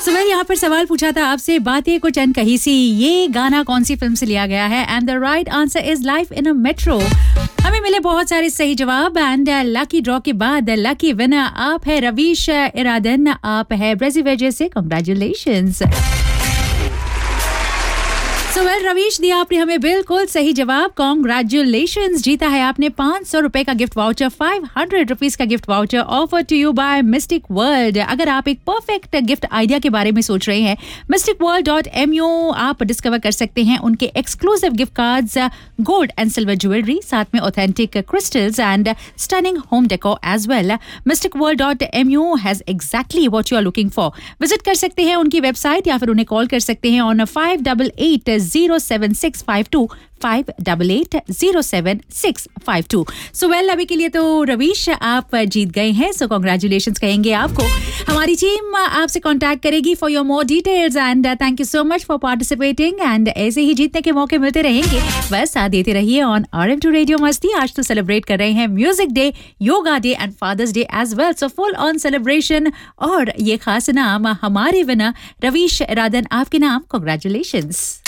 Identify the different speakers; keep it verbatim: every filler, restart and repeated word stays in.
Speaker 1: सुबह यहाँ पर सवाल पूछा था आपसे, बातें कुछ अनकही सी, ये गाना कौन सी फिल्म से लिया गया है? And the right answer is life in a metro. हमें मिले बहुत सारे सही जवाब एंड लकी ड्रॉ के बाद लकी विनर आप है रवीश इरादन, आप है ब्रेजिवेजे से, कांग्रेचुलेशंस। सो वेल रवीश दिया आपने हमें बिल्कुल सही जवाब, कॉन्ग्रेचुलेशंस। जीता है आपने पाँच सौ रुपए का gift voucher, five hundred rupees का gift voucher offer to you bye mistake world. अगर आप एक परफेक्ट गिफ्ट आइडिया के बारे में सोच रहे हैं, mistake world dot M you आप डिस्कवर कर सकते हैं उनके exclusive gift cards, gold and silver jewellery, साथ में authentic crystals and stunning home decor as well. Mistake world dot M you has exactly what you are looking for. Visit कर सकते हैं उनकी वेबसाइट या फिर उन्हें कॉल कर सकते हैं on five double eight zero seven six five to, five double eight zero seven six five to. So well अभी के लिए तो रवीश आप जीत गए हैं, सो कॉन्ग्रेचुलेशंस कहेंगे आपको। हमारी टीम आपसे कांटेक्ट करेगी for your more details and thank you so much for participating and ऐसे ही जीतने के मौके मिलते रहेंगे, बस साथ देते रहिए ऑन आरएम टू रेडियो मस्ती। आज तो सेलिब्रेट कर रहे हैं music day, yoga day and fathers day as well, so full on celebration. और ये खास नाम हमारे विनर रवीश इरादन, आपके नाम कॉन्ग्रेचुलेशंस।